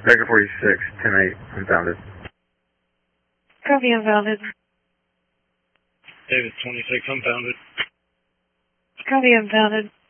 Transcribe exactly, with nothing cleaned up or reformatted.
Vector forty-six, ten eight, unbounded. Copy, unbounded. David twenty-six, unbounded. Copy, unbounded.